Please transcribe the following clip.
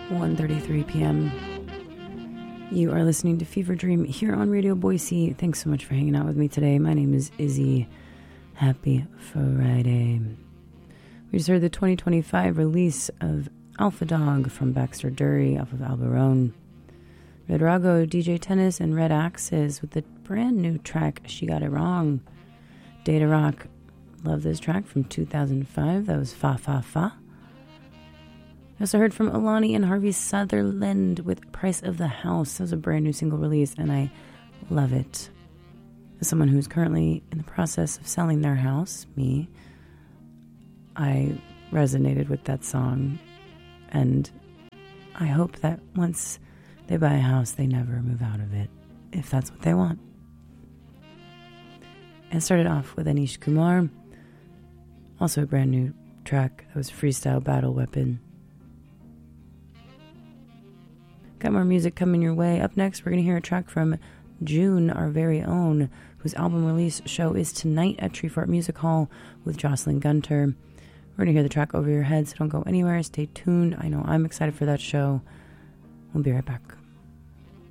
1:33 p.m. You are listening to Fever Dream here on Radio Boise. Thanks so much for hanging out with me today. My name is Izzy. Happy Friday. We just heard the 2025 release of Alpha Dog from Baxter Dury off of Albarone. Red Rago, DJ Tennis, and Red Axes with the brand new track She Got It Wrong. Data Rock, love this track from 2005. That was Fa Fa Fa. I also heard from Alani and Harvey Sutherland with Price of the House. That was a brand new single release, and I love it. As someone who's currently in the process of selling their house, me, I resonated with that song, and I hope that once they buy a house, they never move out of it, if that's what they want. And started off with Anish Kumar, also a brand new track. That was Freestyle Battle Weapon. Got more music coming your way. Up next, we're going to hear a track from June, our very own, whose album release show is tonight at Treefort Music Hall with Jocelyn Gunter. We're going to hear the track Over Your Head, so don't go anywhere. Stay tuned. I know I'm excited for that show. We'll be right back.